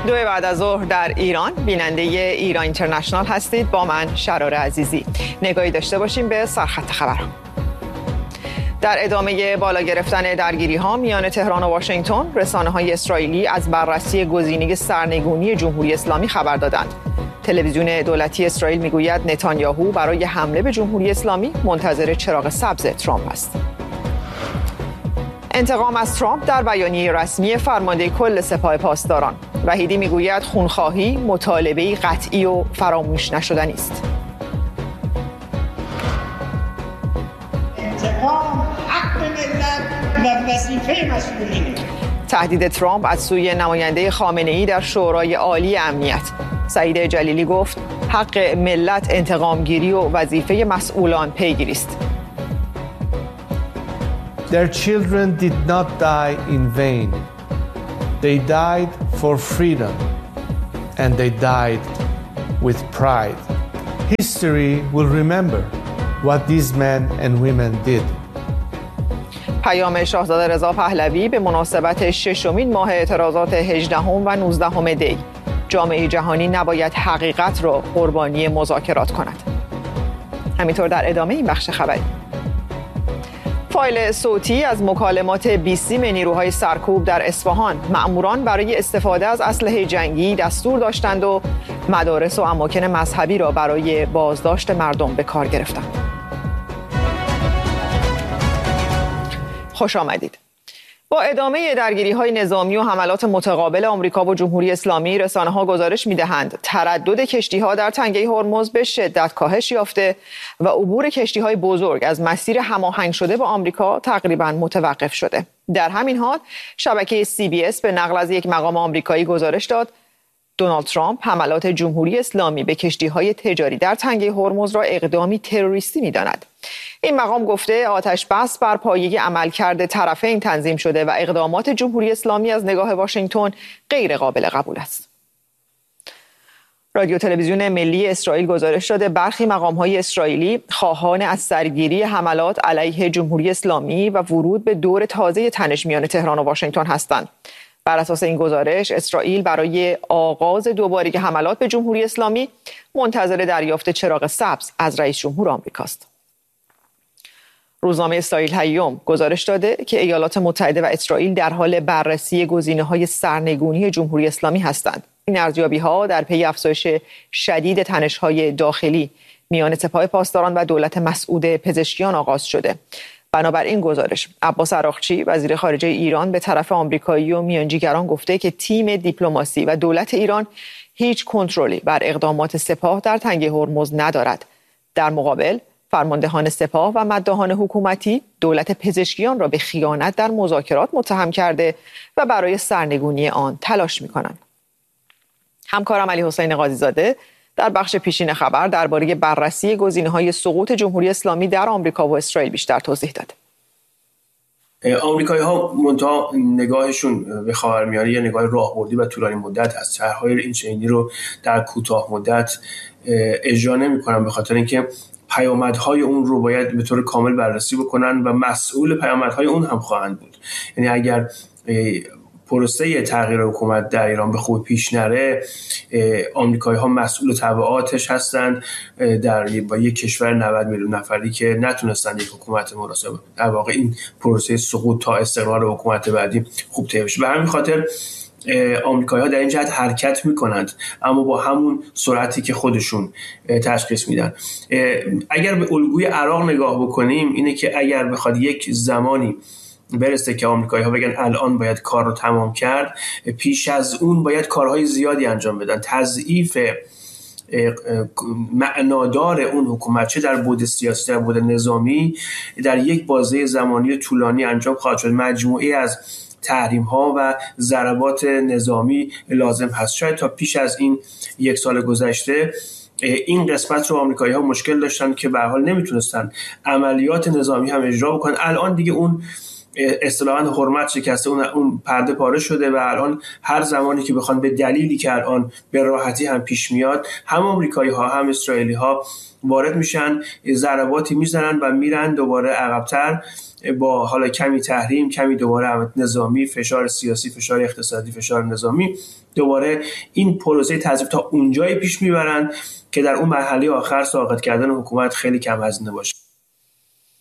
دو بعد از ظهر در ایران بیننده ایران اینترنشنال هستید. با من شرار عزیزی. نگاهی داشته باشیم به سرخط خبرها. در ادامه بالا گرفتن درگیری‌ها میان تهران و واشنگتن، رسانه‌های اسرائیلی از بررسی گزینه سرنگونی جمهوری اسلامی خبر دادند. تلویزیون دولتی اسرائیل میگوید نتانیاهو برای حمله به جمهوری اسلامی منتظر چراغ سبز ترامپ است. انتقام از ترامپ در بیانیه رسمی فرمانده کل سپاه پاسداران. وحیدی میگوید خونخواهی مطالبه‌ای قطعی و فراموش نشدنی است. انتقام حق ملت و وظیفه مسئولینه. تهدید ترامپ از سوی نماینده خامنه‌ای در شورای عالی امنیت. سعید جلیلی گفت حق ملت انتقامگیری و وظیفه مسئولان پیگیری است. Their children did not die in vain. They died for freedom and they died with pride. History will remember what these men and women did. پیام شاهزاده رضا پهلوی به مناسبت ششمین ماه اعتراضات 18 و 19 دی. جامعه جهانی نباید حقیقت را قربانی مذاکرات کند. همینطور در ادامه این بخش خبری، فایل صوتی از مکالمات 20 نیروهای سرکوب در اصفهان. مأموران برای استفاده از اسلحه جنگی دستور داشتند و مدارس و اماکن مذهبی را برای بازداشت مردم به کار گرفتند. خوش آمدید. با ادامه درگیری‌های نظامی و حملات متقابل آمریکا و جمهوری اسلامی، رسانه‌ها گزارش می‌دهند تردد کشتی‌ها در تنگه هرمز به شدت کاهش یافته و عبور کشتی‌های بزرگ از مسیر هماهنگ شده با آمریکا تقریباً متوقف شده. در همین حال شبکه CBS به نقل از یک مقام آمریکایی گزارش داد دونالد ترامپ حملات جمهوری اسلامی به کشتی‌های تجاری در تنگه هرمز را اقدامی تروریستی می‌داند. این مقام گفته آتش بس بر پایه عملکرد طرفین تنظیم شده و اقدامات جمهوری اسلامی از نگاه واشنگتن غیر قابل قبول است. رادیو تلویزیون ملی اسرائیل گزارش داده برخی مقام‌های اسرائیلی خواهان از سرگیری حملات علیه جمهوری اسلامی و ورود به دور تازه تنش میان تهران و واشنگتن هستند. بر اساس این گزارش، اسرائیل برای آغاز دوباره حملات به جمهوری اسلامی منتظر دریافت چراغ سبز از رئیس جمهور آمریکاست. روزنامه اسرائیل هیوم گزارش داده که ایالات متحده و اسرائیل در حال بررسی گزینه‌های سرنگونی جمهوری اسلامی هستند. این ارزیابی‌ها در پی افزایش شدید تنش‌های داخلی میان سپاه پاسداران و دولت مسعود پزشکیان آغاز شده. بنابراین گزارش، عباس عراقچی وزیر خارجه ایران به طرف آمریکایی و میانجیگران گفته که تیم دیپلماسی و دولت ایران هیچ کنترلی بر اقدامات سپاه در تنگه هرمز ندارد. در مقابل، فرماندهان سپاه و مداحان حکومتی دولت پزشکیان را به خیانت در مذاکرات متهم کرده و برای سرنگونی آن تلاش می‌کنند. همکارم علی حسین قاضی‌زاده در بخش پیشین خبر درباره بررسی گزینه‌های سقوط جمهوری اسلامی در آمریکا و اسرائیل بیشتر توضیح داد. آمریکایی‌ها منتها نگاهشون به خاورمیانه یه نگاه راهبردی و طولانی مدت هست. طرح‌های این چنینی رو در کوتاه مدت اجرا نمی‌کنن، به خاطر اینکه پیامدهای اون رو باید به طور کامل بررسی بکنن و مسئول پیامدهای اون هم خواهند بود. یعنی اگر پروسه تغییر حکومت در ایران به خوبی پیش نره، آمریکایی‌ها مسئول تبعاتش هستند با یک کشور 90 میلیون نفری که نتونستن یک حکومت مناسب در واقع این پروسه سقوط تا استقرار حکومت بعدی خوب طی بشه. به همین خاطر آمریکایی‌ها در این جهت حرکت میکنند، اما با همون سرعتی که خودشون تشخیص میدن. اگر به الگوی عراق نگاه بکنیم، اینه که اگر بخواد یک زمانی برسه که آمریکایی‌ها بگن الان باید کار رو تمام کرد، پیش از اون باید کارهای زیادی انجام بدن. تضعیف معنادار اون حکومت، چه در بعد سیاسی در بعد نظامی، در یک بازه زمانی طولانی انجام خواهد شد. مجموعه از تحریم‌ها و ضربات نظامی لازم هست. شاید تا پیش از این یک سال گذشته این قسمت رو آمریکایی‌ها مشکل داشتن که به هر حال نمیتونستن عملیات نظامی هم اجرا بکنن. الان دیگه اون اصطلاحاً حرمت شکسته، اون پرده پاره شده و الان هر زمانی که بخوان به دلیلی که الان به راحتی هم پیش میاد، هم آمریکایی‌ها هم اسرائیلی‌ها وارد میشن، ضرباتی میزنن و میرن دوباره عقب‌تر با حالا کمی تحریم، کمی دوباره نظامی، فشار سیاسی، فشار اقتصادی، فشار نظامی، دوباره این پروسه تضعیف تا اونجایی پیش میبرن که در اون مرحله آخر ساقط کردن حکومت خیلی کم هزینه باشه.